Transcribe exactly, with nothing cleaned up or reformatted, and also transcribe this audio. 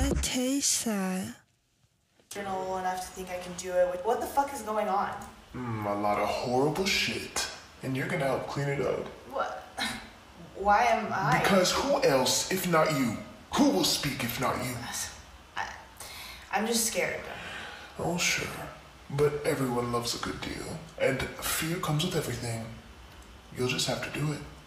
It tastes sad. Old enough to think I can do it. What the fuck is going on? Mm, a lot of horrible shit. And you're gonna help clean it up. What? Why am I? Because who else, if not you? Who will speak if not you? I, I'm just scared. Oh, sure. But everyone loves a good deal. And fear comes with everything. You'll just have to do it.